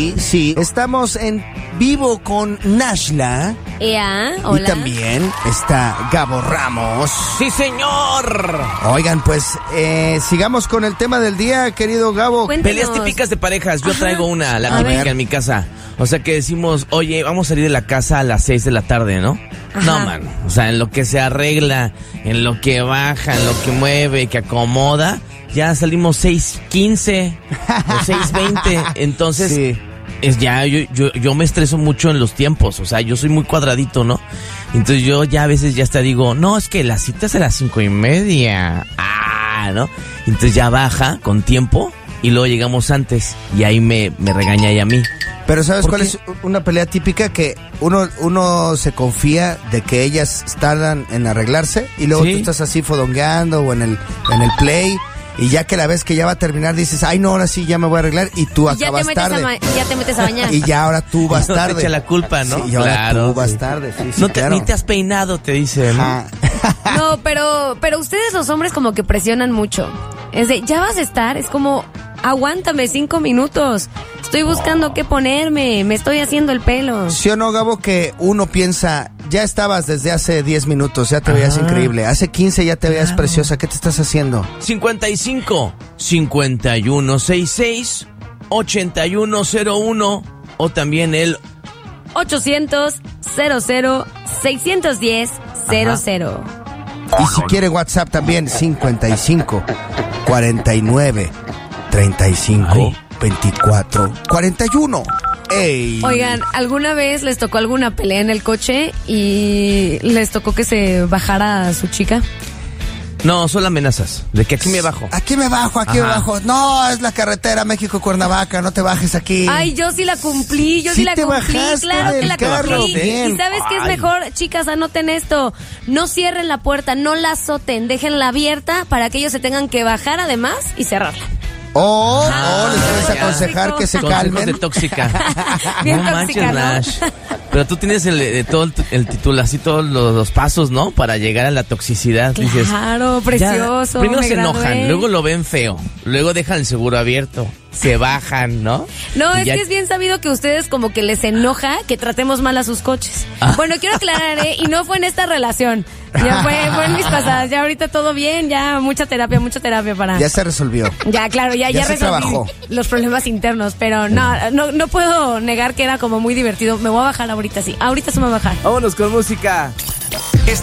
Sí. Estamos en vivo con Nashla. Hola. Y también está Gabo Ramos. ¡Sí, señor! Oigan, pues sigamos con el tema del día, querido Gabo. Cuéntanos. Peleas típicas de parejas. Yo traigo una, la A típica ver. en mi casa. O sea que decimos, oye, vamos a salir de la casa a las 6 de la tarde, ¿no? Ajá. No, man. O sea, en lo que se arregla, en lo que baja, en lo que mueve, que acomoda, ya salimos 6:15 o 6:20. Entonces, Sí. yo me estreso mucho en los tiempos. O sea, yo soy muy cuadradito, ¿no? Entonces yo ya a veces ya hasta digo, no, es que la cita es a las 5:30. ¿No? Entonces ya baja con tiempo y luego llegamos antes y ahí me regaña ella a mí. Pero ¿sabes ¿Por cuál qué? es una pelea típica? Que uno se confía de que ellas tardan en arreglarse y luego Sí. tú estás así fodongueando o en el play y ya que la ves que ya va a terminar dices, ay no, ahora sí ya me voy a arreglar y tú Y ya acabas tarde. ya te metes a bañar. Y ya ahora tú vas No tarde. te echa la culpa, ¿no? Sí, y ahora Claro, tú vas sí. tarde. Sí, sí, No te, claro. ni te has peinado, te dice, ¿no? Ajá. No, pero ustedes los hombres como que presionan mucho. Es de, ya vas a estar, es como, aguántame 5 minutos. Estoy buscando qué ponerme, me estoy haciendo el pelo. ¿Sí o no, Gabo, que uno piensa, ya estabas desde hace 10 minutos, ya te veías increíble, hace 15 ya te veías preciosa, ¿qué te estás haciendo? 55 5166 8101 o también el 800-00-610-00. Y si quiere WhatsApp también, 55 49 35 Ay. 24 41. ¡Ey! Oigan, ¿alguna vez les tocó alguna pelea en el coche y les tocó que se bajara su chica? No, solo amenazas, de que aquí me bajo. Aquí me bajo, aquí me Ajá. bajo. No, es la carretera México-Cuernavaca, no te bajes aquí. Ay, yo sí la cumplí, yo Sí sí la te cumplí, bajaste claro que del la carro, cumplí. bien. ¿Y sabes qué es Ay. mejor? Chicas, anoten esto. No cierren la puerta, no la azoten, déjenla abierta para que ellos se tengan que bajar además y cerrarla. O les puedes ya. aconsejar que se Consejos calmen. de tóxica. Bien No manches, tóxica, ¿no? Nash. Pero tú tienes todo el título, así todos los pasos, ¿no? Para llegar a la toxicidad. Dices, Claro, precioso. ya, primero me se gradué. enojan, luego lo ven feo, luego dejan el seguro abierto, se bajan, ¿no? No, Y es ya- que es bien sabido que a ustedes como que les enoja que tratemos mal a sus coches. Bueno, quiero aclarar, y no fue en esta relación. Ya fue en mis pasadas. Ya ahorita todo bien, ya mucha terapia para... Ya se resolvió. Ya, claro, ya Ya se resolví trabajó. los problemas internos, pero no puedo negar que era como muy divertido. Me voy a bajar ahorita, sí. Ahorita se me va a bajar. Vámonos con música.